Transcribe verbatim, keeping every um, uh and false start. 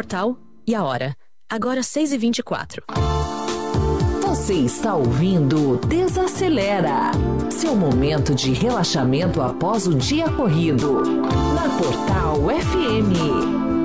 Portal e a hora. Agora seis e vinte e quatro. Você está ouvindo Desacelera, seu momento de relaxamento após o dia corrido, na Portal F M.